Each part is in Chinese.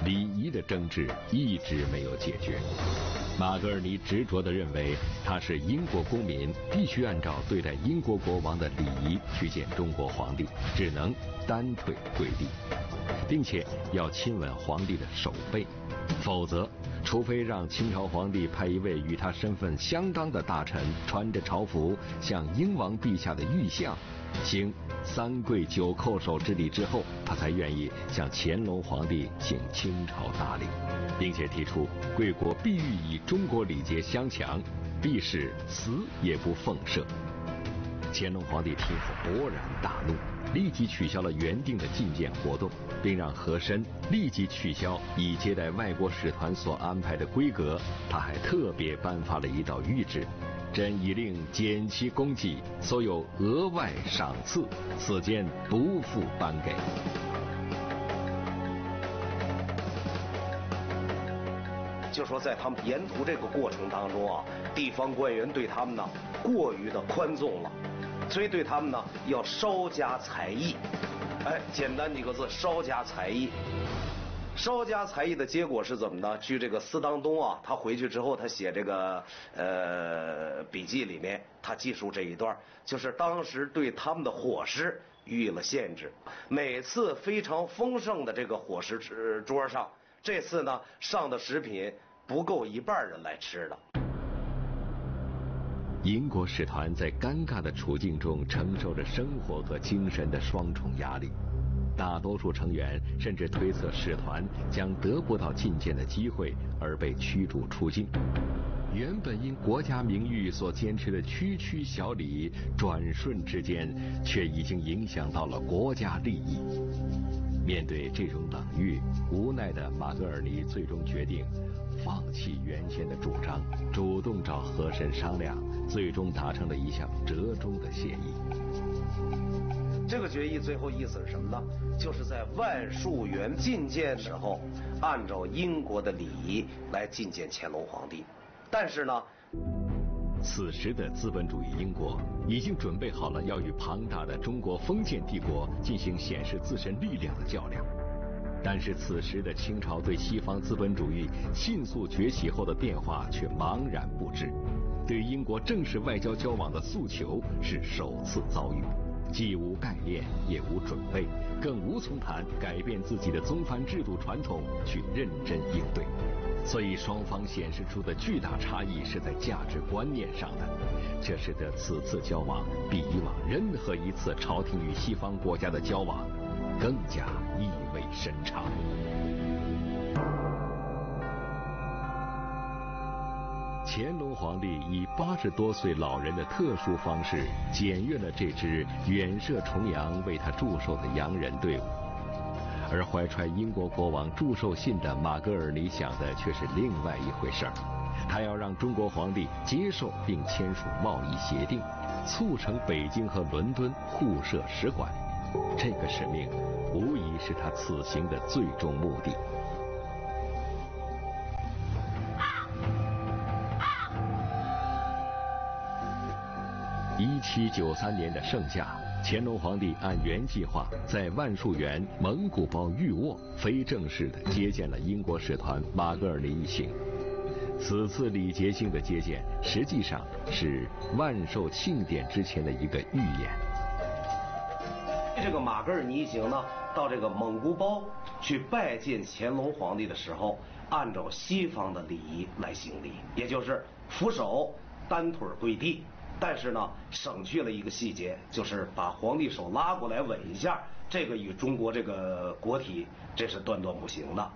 礼仪的争执一直没有解决。马格尔尼执着地认为，他是英国公民，必须按照对待英国国王的礼仪去见中国皇帝，只能单腿跪地，并且要亲吻皇帝的手背，否则除非让清朝皇帝派一位与他身份相当的大臣穿着朝服向英王陛下的御相行3跪9叩首之礼之后，他才愿意向乾隆皇帝行清朝大礼，并且提出贵国必欲以中国礼节相强，必是死也不奉赦。乾隆皇帝听后勃然大怒，立即取消了原定的觐见活动，并让和珅立即取消已接待外国使团所安排的规格。他还特别颁发了一道谕旨：朕已令减其功绩，所有额外赏赐，此间不复颁给。 就说在他们沿途这个过程当中啊，地方官员对他们呢过于的宽纵了，所以对他们呢要稍加才艺。简单几个字，稍加才艺。稍加才艺的结果是怎么呢？据这个司当东啊，他回去之后，他写这个笔记里面，他记述这一段，就是当时对他们的伙食予以了限制。每次非常丰盛的这个伙食桌上，这次呢上的食品不够一半人来吃的。 英国使团在尴尬的处境中承受着生活和精神的双重压力，大多数成员甚至推测使团将得不到觐见的机会而被驱逐出境。原本因国家名誉所坚持的区区小礼，转瞬之间却已经影响到了国家利益。面对这种冷遇，无奈的马格尔尼最终决定放弃原先的主张，主动找和珅商量，最终达成了一项折中的协议。 这个决议最后意思是什么呢？就是在万树园觐见时候，按照英国的礼仪来觐见乾隆皇帝。但是呢， 此时的资本主义英国已经准备好了要与庞大的中国封建帝国进行显示自身力量的较量。但是此时的清朝对西方资本主义迅速崛起后的变化却茫然不知，对英国正式外交交往的诉求是首次遭遇，既无概念也无准备，更无从谈改变自己的宗藩制度传统去认真应对。所以双方显示出的巨大差异是在价值观念上的，这使得此次交往比以往任何一次朝廷与西方国家的交往更加意味深长。乾隆皇帝以80多岁老人的特殊方式检阅了这支远涉重洋为他祝寿的洋人队伍，而怀揣英国国王祝寿信的马格尔尼想的却是另外一回事儿。他要让中国皇帝接受并签署贸易协定，促成北京和伦敦互设使馆。这个使命无疑是他此行的最终目的。1793年的盛夏，乾隆皇帝按原计划在万树园蒙古包御卧非正式地接见了英国使团马格尔尼一行。此次礼节性的接见实际上是万寿庆典之前的一个预演。 这个马格尔尼一行呢，到这个蒙古包去拜见乾隆皇帝的时候，按照西方的礼仪来行礼，也就是俯首单腿跪地。但是呢，省去了一个细节，就是把皇帝手拉过来吻一下，这个与中国这个国体这是断不行的。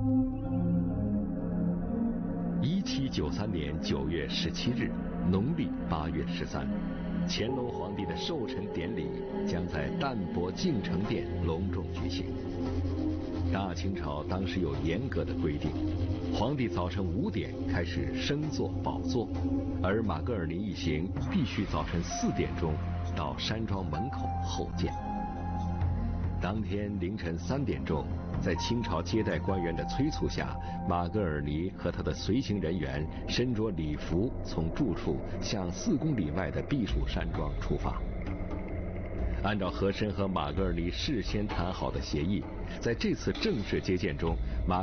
1793年9月17日，农历8月13，乾隆皇帝的寿辰典礼将在淡泊敬诚殿隆重举行。大清朝当时有严格的规定，皇帝早晨5点开始升座宝座，而马格尔尼一行必须早晨4点钟到山庄门口候见。当天凌晨3点钟，在清朝接待官员的催促下，马格尔尼和他的随行人员身着礼服，从住处向4公里外的避暑山庄出发。按照和珅和马格尔尼事先谈好的协议，在这次正式接见中，马